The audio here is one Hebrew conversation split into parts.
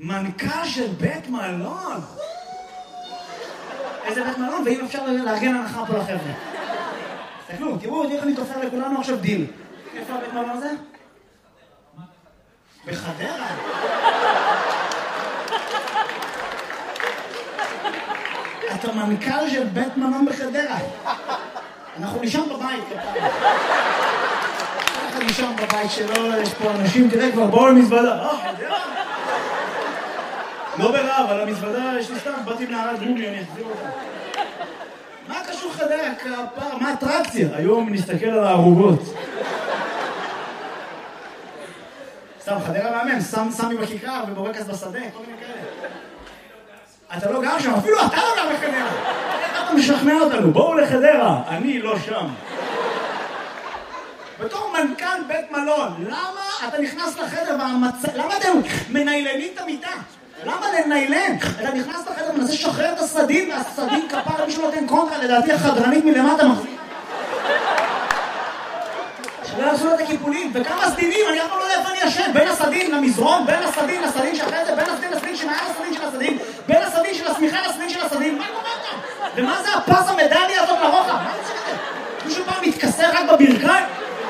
מנכ"ל של בית מלון. איזה בית מלון, ואם אפשר לארגן הנחה פה לחבר'ה. תסתכלו, תראו איך אני תופר לכולנו עכשיו דיל. איפה הבית מלון הזה? בחדרה. אתה מנכ"ל של בית מלון בחדרה. אנחנו נשאם בבית, כפיים. אנחנו נשאם בבית שלו, יש פה אנשים, תראה כבר, בואו למזוודה. חדרה? לא ברעב, על המזוודה יש לי סתם, באתי בנערת גומי, אני אחזיר אותה. מה קשור חדרה? כפר, מה אטרקציה? היום נסתכל על הערובות. סתם, חדרה מאמן, סמי בכיכר ובורקס בשדה, כל מיני כאלה. אתה לא גר שם, אפילו אתה לא גר בחדרה. איך אתה משכנע אותנו? בואו לחדרה, אני לא שם. בתור מנכ"ל בית מלון, למה אתה נכנס לחדר למה אתם מניילנים את המיטה? למה לניילן? אתה נכנס לחדר ומנסה לשחרר את הסדין, והסדין כפר מישהו נותן קונטרה, לדעתי החדרנית מלמטה מחזיק. שלא יעשו לה את הקיפולים, וכמה סדינים, אני אף פעם לא יודע איפה אני ישן, בין הסדין למזרון, בין הסדין לסדין שאחרי זה, בין הסדין לסדין שמעל הסדין של הסדין, בין הסדין של הסמיכה לסדין של הסדין, מה קורה כאן? ומה זה הפס המדליה הזאת לרוחב? מה זה שזה? מישהו פעם מתכסה רק בברכיים?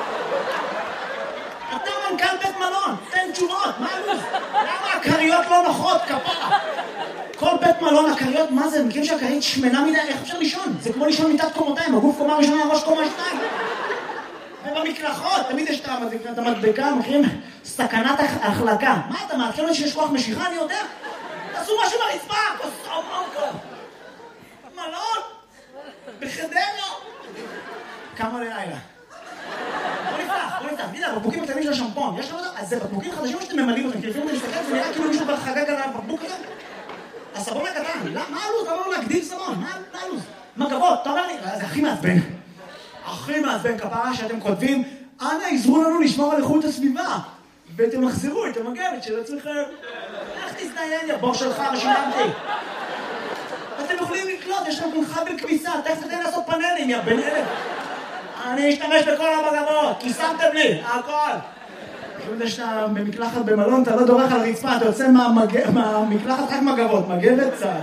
אתה מנכ"ל בית מלון, תן תשובות, מה הלו"ז? למה הקריות לא נוחות, כפרה? כל בית מלון, הקריות, מה זה? מכירים שהקרית שמנה מדי, איך אפשר לישון? זה כמו לישון מיטת קומותיים, הגוף קומה ראשונה, הראש קומה שתיים. ובמקלחות, תמיד יש את המדבקה, מכירים? סכנת החלקה. מה אתה מעדכן לי שיש כוח משיכה? אני יודע. תעשו משהו ברצפה, כוסו מוקו. מלון? בחדרה? כמה ללילה? בוא נפתח, תדע, בקבוקים הקטנים של השמפון, יש לך אותם? אז זה בקבוקים חדשים שאתם ממלאים אותם, כי לפעמים אתה מסתכל, זה נראה כאילו מישהו כבר חגג על הבקבוק הזה. הסבון הקטן, מה הלו"ז? למה לא להגדיל סבון? מה הלו"ז? מגבות, אתה אומר לי, זה הכי מעצבן. הכי מעצבן כפרה שאתם כותבים, אנא עזרו לנו לשמור על איכות הסביבה, ותמחזרו את המגבת של עצמכם. איך תזדיין, יא בור שלך, שילמתי. אתם יכולים לקלוט, יש לכם חבל כביסה, תכף תתן לעשות פאנלים, יא בן אלף. אני אשתמש בכל המגבות, כי שמתם לי, הכל. כשאתה שאתה במקלחת במלון, אתה לא דורך על הרצפה, אתה יוצא מהמקלחת רק מגבות, מגבת צהל,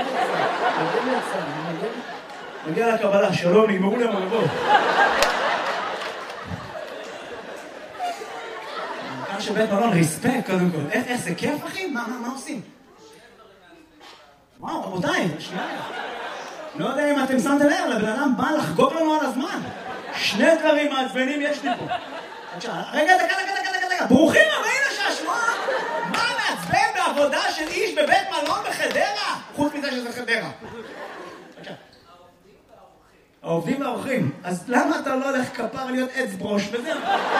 מגיע לקבלה, שלום, נגמרו לי המגבות. מנכ"ל של בית מלון, ריספקט קודם כל. איך זה כיף, אחי? מה עושים? וואו, רבותיי, שנייה. לא יודע אם אתם שמתם לב, לבן אדם בא לחגוג לנו על הזמן. שני דברים מעצבנים יש לי פה. רגע, דקה. ברוכים הבאים לשעשוע. מה מעצבן בעבודה של איש בבית מלון בחדרה? חוץ מזה שזה חדרה. העובדים והאורחים. אז למה אתה לא הולך כפר להיות עץ ברוש וזהו?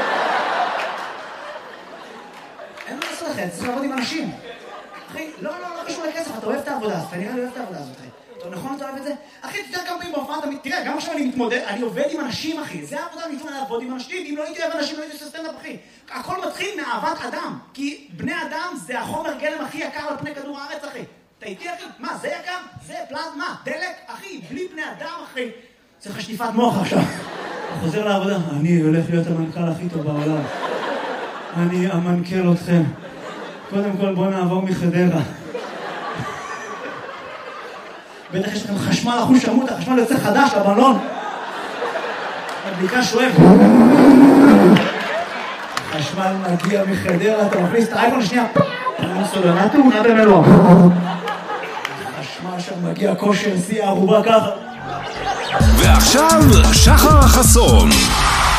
אין מה לעשות לכם, צריך לעבוד עם אנשים. אחי, לא קשור לכסף, אתה אוהב את העבודה, אתה נראה לי אוהב את העבודה הזאת, אחי. נכון, אתה אוהב את זה? אחי, תדע כמה פעמים בהופעה, תראה, גם עכשיו אני מתמודד, אני עובד עם אנשים, אחי. זה העבודה, אני מתמודד לעבוד עם אנשים. אם לא הייתי אוהב אנשים, לא הייתי עושה סטנדאפ, אחי. הכל מתחיל מאהבת אדם. כי בני אדם זה החומר גלם הכי יקר על פני כדור הארץ, אחי. אתה איתי, אחי? מה, זה יקר? זה פלזמה, דלק, אחי. בלי בני אדם, אחי. צריך שטיפת מוח עכשיו. הוא חוזר לעבודה. אני הולך להיות המנכ"ל הכי טוב בעולם. אני אמנכ"ל אתכם. קודם כל, בוא נעבור מחדרה. בטח יש לכם חשמל אחוז שמות, החשמל יוצא חדש לבלון. הבדיקה שואב. חשמל מגיע מחדרה, אתה מכניס את האייפון השנייה. סולנה תאונה במלוא. חשמל שם מגיע כושר, שיא הערובה ככה. ועכשיו שחר חסון.